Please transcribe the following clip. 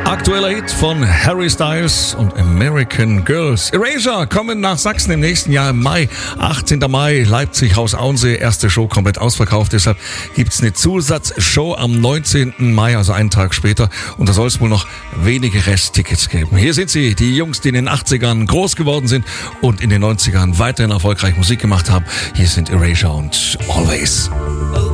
Aktueller Hit von Harry Styles und American Girls. Erasure kommen nach Sachsen im nächsten Jahr im Mai. 18. Mai, Leipzig, Haus Auensee. Erste Show komplett ausverkauft. Deshalb gibt's eine Zusatzshow am 19. Mai, also einen Tag später. Und da soll es wohl noch wenige Resttickets geben. Hier sind sie, die Jungs, die in den 80ern groß geworden sind und in den 90ern weiterhin erfolgreich Musik gemacht haben. Hier sind Erasure und Always.